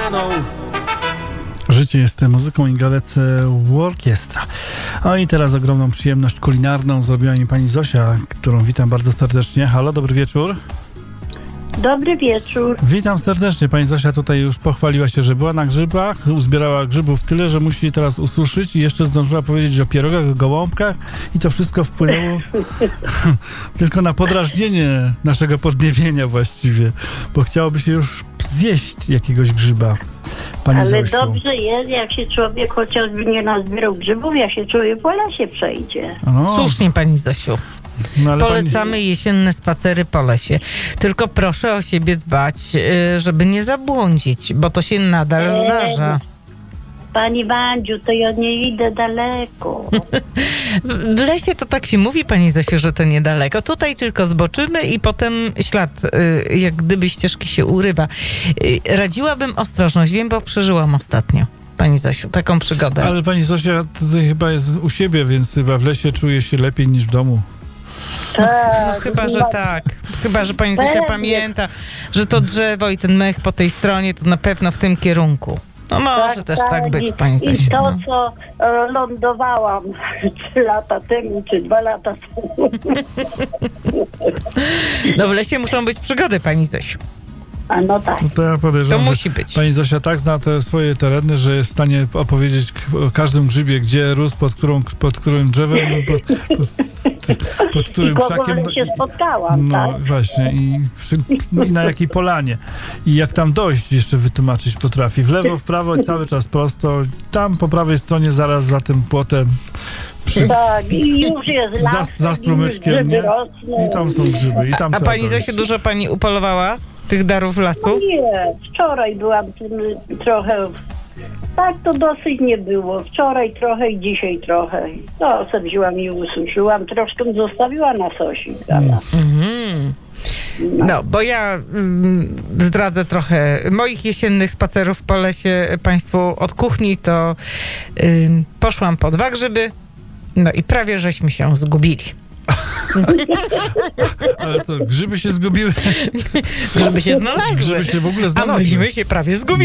Życie jest muzyką i Galece Orkiestra. O i teraz ogromną przyjemność kulinarną zrobiła mi pani Zosia, którą witam bardzo serdecznie. Halo, dobry wieczór. Dobry wieczór. Witam serdecznie. Pani Zosia tutaj już pochwaliła się, że była na grzybach, uzbierała grzybów tyle, że musi je teraz ususzyć i jeszcze zdążyła powiedzieć o pierogach, o gołąbkach i to wszystko wpłynęło tylko na podrażnienie naszego podniebienia właściwie, bo chciałoby się już zjeść jakiegoś grzyba. Pani Ale Zosiu. dobrze jest, jak się człowiek chociażby nie nazbierał grzybów, jak się człowiek po lesie przejdzie. No, Słusznie, pani Zosiu. no ale Polecamy jesienne spacery po lesie. Tylko proszę o siebie dbać, żeby nie zabłądzić, bo to się nadal zdarza. Pani Wandziu, to ja nie idę daleko. W lesie to tak się mówi, pani Zosiu, że to niedaleko. Tutaj tylko zboczymy i potem ślad, jak gdyby ścieżki się urywa. Radziłabym ostrożność, wiem, bo przeżyłam ostatnio, pani Zosiu, taką przygodę. Ale pani Zosia tutaj chyba jest u siebie, więc chyba w lesie czuje się lepiej niż w domu. No chyba, że tak. Chyba, że pani Zosia pamięta, że to drzewo i ten mech po tej stronie to na pewno w tym kierunku. No może też tak być, pani I Zosiu. to, No. co lądowałam 3 lata temu, czy 2 lata temu. No w lesie muszą być przygody, pani Zosiu. A no tak. No to ja podejrzewam, To musi że być. pani Zosia tak zna te swoje tereny, że jest w stanie opowiedzieć o każdym grzybie, gdzie rósł, pod którym drzewem, pod I którym kogo krzakiem. się spotkałam, No tak? właśnie, i na jakiej polanie. I jak tam dojść, jeszcze wytłumaczyć potrafi. W lewo, w prawo i cały czas prosto. Tam po prawej stronie, zaraz za tym płotem. Tak, i już jest las, Za strumyczkiem, nie? I tam są grzyby. I tam A trzeba pani dojść. Zosiu, dużo pani upolowała tych darów No lasu? nie, wczoraj byłam tym trochę. Tak to dosyć nie było. Wczoraj trochę i dzisiaj trochę. No, sobie wzięłam i ususzyłam. Troszkę zostawiła na sosik. Mhm. No, bo ja zdradzę trochę moich jesiennych spacerów po lesie państwu od kuchni, to poszłam po 2 grzyby, no i prawie żeśmy się zgubili. Ale to grzyby się zgubiły. Grzyby się znalazły, Grzyby się w ogóle a znalazły. myśmy się prawie zgubili.